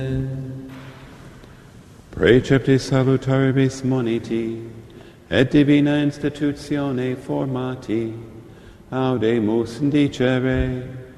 Preceptis salutaribus moniti, et divina institutione formati, audemus dicere.